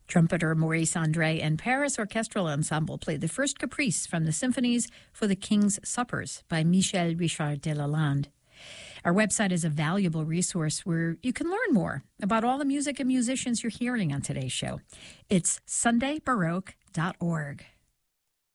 Trumpeter Maurice André and Paris Orchestral Ensemble played the first caprice from the Symphonies for the King's Suppers by Michel Richard de Lalande. Our website is a valuable resource where you can learn more about all the music and musicians you're hearing on today's show. It's sundaybaroque.org.